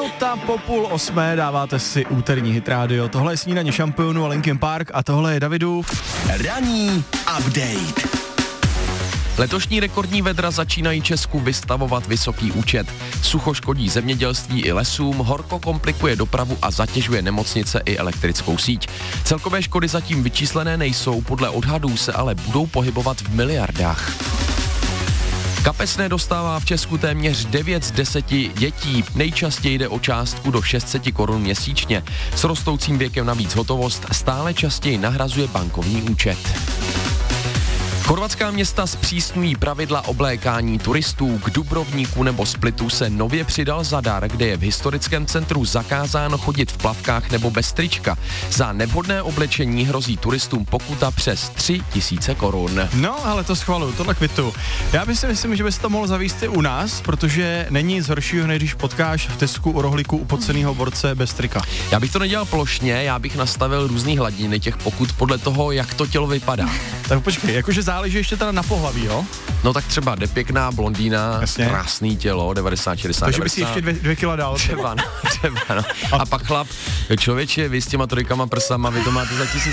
Minuta po 7:30 dáváte si úterní Hit Radio. Tohle je Snídaně šampionů a Linkin Park a tohle je Davidův Ranní update. Letošní rekordní vedra začínají Česku vystavovat vysoký účet. Sucho škodí zemědělství i lesům, horko komplikuje dopravu a zatěžuje nemocnice i elektrickou síť. Celkové škody zatím vyčíslené nejsou, podle odhadů se ale budou pohybovat v miliardách. Kapesné dostává v Česku téměř 9 z 10 dětí. Nejčastěji jde o částku do 600 korun měsíčně. S rostoucím věkem navíc hotovost stále častěji nahrazuje bankovní účet. Chorvatská města zpřísňují pravidla oblékání turistů. K Dubrovníku nebo Splitu se nově přidal Zadar, kde je v historickém centru zakázáno chodit v plavkách nebo bez trička. Za nevhodné oblečení hrozí turistům pokuta přes 3 000 korun. No, ale to schvaluju, tohle kvitu. Já bych si myslím, že bys to mohl zavíst i u nás, protože není nic horšího, než když potkáš v Tesku u rohlíku upoceného borce bez trika. Já bych to nedělal plošně, já bych nastavil různý hladiny těch pokut podle toho, jak to tělo vypadá. Tak počkej, jakože záleží ještě teda na pohlaví, jo? No tak třeba jde pěkná blondýna, jasně, krásný tělo, 90, 60, takže 90. by si ještě 2 kila dal. Třeba no. A pak chlap, člověče, vy s těma trojkama prsama, vy to máte za 1000.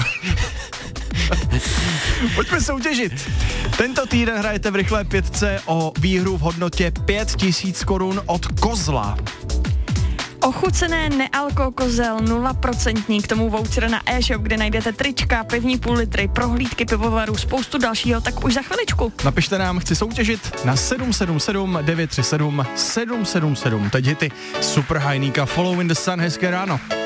Pojďme soutěžit. Tento týden hrajete v rychlé 5 o výhru v hodnotě 5000 korun od Kozla. Ochucené nealko kozel 0%, k tomu voucher na e-shop, kde najdete trička, pivní půl litry, prohlídky pivovarů, spoustu dalšího, tak už za chviličku. Napište nám, chci soutěžit na 777 937 777. Teď hity Super Hajníka, Follow in the Sun, hezké ráno.